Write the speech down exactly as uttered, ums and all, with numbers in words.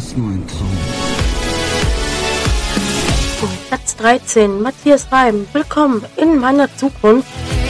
alles nur ein Traum. Platz dreizehn, Matthias Reim. Willkommen in meiner Zukunft.